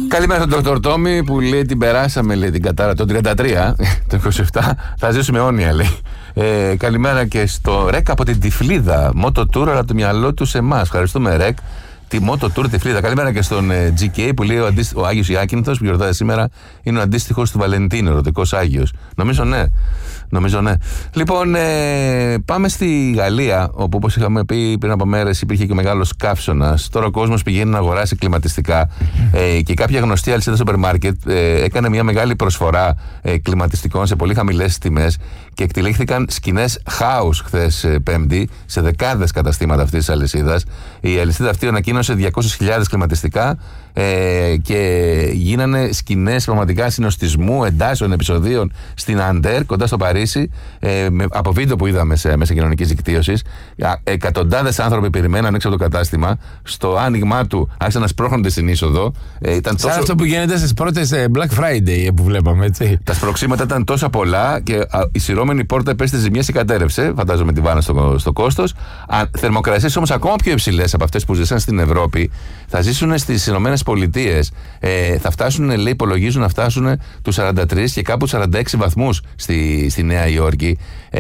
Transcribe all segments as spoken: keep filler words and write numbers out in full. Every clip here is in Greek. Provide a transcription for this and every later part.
Καλημέρα στον Δόκτωρ Τόμι που λέει την περάσαμε, λέει την κατάρα το τριάντα τρία, το είκοσι επτά. Θα ζήσουμε αιώνια, λέει. Ε, καλημέρα και στο Ρεκ από την Τυφλίδα. Μότο Tour, αλλά το μυαλό του σε εμάς. Ευχαριστούμε, Ρεκ. Τη Μότο Tour Τυφλίδα. Καλημέρα και στον ε, τζι κέι που λέει ο, αντίστ... ο Άγιος Ιάκυνθος που γιορτάζει σήμερα είναι ο αντίστοιχος του Βαλεντίνου, ερωτικός Άγιος. Νομίζω ναι. Νομίζω ναι. Λοιπόν, ε, πάμε στη Γαλλία, όπου όπως είχαμε πει πριν από μέρες υπήρχε και ο μεγάλος καύσωνας. Τώρα ο κόσμος πηγαίνει να αγοράσει κλιματιστικά ε, και κάποια γνωστή αλυσίδα σούπερ μάρκετ ε, έκανε μια μεγάλη προσφορά ε, κλιματιστικών σε πολύ χαμηλές τιμές και εκτελήχθηκαν σκηνές χάους χθες ε, Πέμπτη σε δεκάδες καταστήματα αυτής της αλυσίδας. Η αλυσίδα αυτή ανακοίνωσε διακόσιες χιλιάδες κλιματιστικά ε, και γίνανε σκηνές πραγματικά συνοστισμού εντάσεων επεισοδίων στην Αντέρ κοντά στο Παρίσι, ε, με, από βίντεο που είδαμε σε μέσα κοινωνικής δικτύωσης. Εκατοντάδες άνθρωποι περιμέναν έξω από το κατάστημα. Στο άνοιγμά του άρχισαν να σπρώχνονται στην είσοδο. Ε, ήταν τόσο... Σαν αυτό που γίνεται στις πρώτες Black Friday που βλέπαμε, έτσι. Τα σπρωξίματα ήταν τόσα πολλά και α, η σειρώμενη πόρτα επέστη ζημιές και κατέρευσε. Φαντάζομαι τη βάνα στο, στο κόστος. Θερμοκρασίες όμως ακόμα πιο υψηλές από αυτές που ζήσαν στην Ευρώπη θα ζήσουν στις Ηνωμένες Πολιτείες. Ε, θα φτάσουν, λέει, υπολογίζουν να φτάσουν τους σαράντα τρεις και κάπου σαράντα έξι βαθμούς στη, στη Νέα Υόρκη. Ε,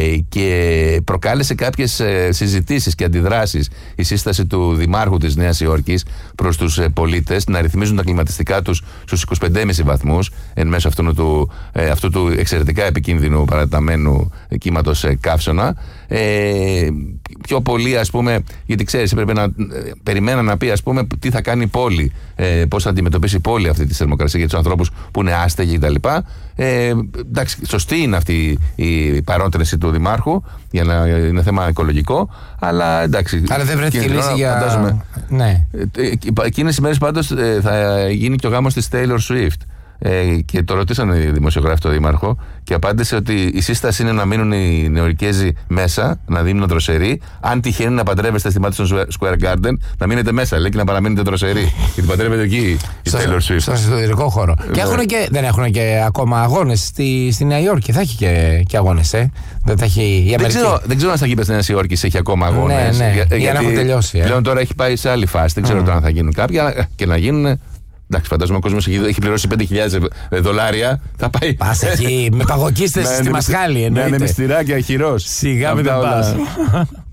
και προκάλεσε κάποιες ε, συζητήσεις και αντιδράσεις η σύσταση του Δημάρχου της Νέας Υόρκης προς τους ε, πολίτες να ρυθμίζουν τα κλιματιστικά τους στους είκοσι πέντε κόμμα πέντε βαθμούς εν μέσω αυτού του, ε, αυτού του εξαιρετικά επικίνδυνου παραταμένου κύματος ε, καύσωνα. Ε, πιο πολύ, ας πούμε, γιατί ξέρεις, έπρεπε να ε, περιμένα να πει, ας πούμε, τι θα κάνει η πόλη, ε, πώς θα αντιμετωπίσει η πόλη αυτή τη θερμοκρασία για τους ανθρώπους που είναι άστεγοι κτλ. Ε, εντάξει, σωστή είναι αυτή η παρότρινση του Δημάρχου για να είναι θέμα οικολογικό, αλλά εντάξει. Αλλά δεν βρέθηκε λύση για. Φαντάζομαι. Ναι. Εκείνες οι μέρες πάντως ε, θα γίνει και ο γάμος της Taylor Swift. Ε, και το ρωτήσαν οι δημοσιογράφοι τον Δήμαρχο και απάντησε ότι η σύσταση είναι να μείνουν οι Νεοϊορκέζοι μέσα, να δίνουν δροσεροί. Αν τυχαίνει να παντρεύεστε στη Madison Square Garden, να μείνετε μέσα, λέει, και να παραμείνετε δροσεροί. Γιατί παντρεύεται εκεί η Taylor Swift. Στον εσωτερικό χώρο. Ε, και, έχουν και δεν έχουν και ακόμα αγώνες στη, στη Νέα Υόρκη. Θα έχει και, και αγώνες, ε. Δεν, θα έχει η Αμερική. Δεν ξέρω, δεν ξέρω αν στα γήπεδα της Νέας Υόρκης έχει ακόμα αγώνες. Ναι, ναι. Για, για να έχουν τελειώσει. Ε. Πλέον τώρα έχει πάει σε άλλη φάση. Δεν ξέρω mm. τώρα αν θα γίνουν κάποια και να γίνουν. Εντάξει, φαντάζομαι ο κόσμος έχει, έχει πληρώσει πέντε χιλιάδες δολάρια. Θα πάει. Πας εκεί με παγωκίστες στη Μασχάλη, εννοείται. Με μυστηράκια χειρός. Σιγά μην τα πας.